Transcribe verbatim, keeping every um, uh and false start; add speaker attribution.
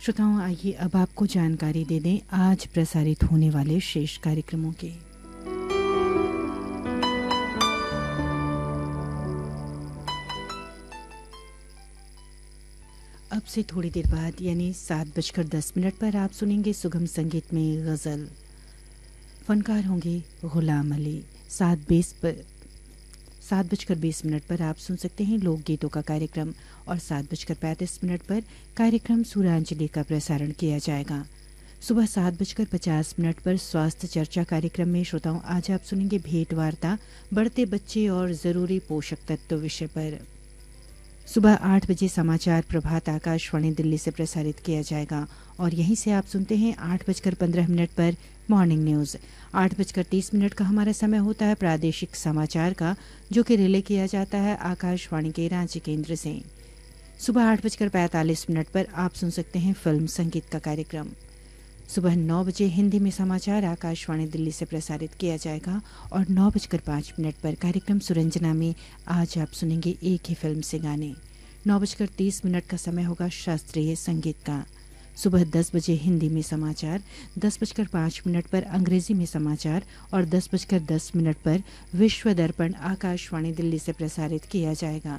Speaker 1: श्रोताओं, आइए अब आपको जानकारी दे दें आज प्रसारित होने वाले शेष कार्यक्रमों की। अब से थोड़ी देर बाद यानी सात बजकर दस मिनट पर आप सुनेंगे सुगम संगीत में गज़ल। फनकार होंगे गुलाम अली। सात बीस पर सात बजकर बीस मिनट पर आप सुन सकते हैं लोकगीतों का कार्यक्रम और सात बजकर पैंतीस मिनट पर कार्यक्रम सूर्यांजलि का प्रसारण किया जाएगा। सुबह सात बजकर पचास मिनट पर स्वास्थ्य चर्चा कार्यक्रम में श्रोताओं आज आप सुनेंगे भेंट वार्ता बढ़ते बच्चे और ज़रूरी पोषक तत्व विषय पर। सुबह आठ बजे समाचार प्रभात आकाशवाणी दिल्ली से प्रसारित किया जाएगा और यहीं से आप सुनते हैं आठ बजकर पंद्रह मिनट पर मॉर्निंग न्यूज़। आठ बजकर तीस मिनट का हमारा समय होता है प्रादेशिक समाचार का, जो कि रिले किया जाता है आकाशवाणी के रांची केंद्र से। सुबह आठ बजकर पैंतालीस मिनट पर आप सुन सकते हैं फिल्म संगीत का कार्यक्रम। सुबह नौ बजे हिंदी में समाचार आकाशवाणी दिल्ली से प्रसारित किया जाएगा और नौ बजकर पाँच मिनट पर कार्यक्रम सुरंजना में आज आप सुनेंगे एक ही फिल्म से गाने। नौ बजकर तीस मिनट का समय होगा शास्त्रीय संगीत का। सुबह दस बजे हिंदी में समाचार, दस बजकर पाँच मिनट पर अंग्रेजी में समाचार और दस बजकर दस मिनट पर विश्व दर्पण आकाशवाणी दिल्ली से प्रसारित किया जाएगा।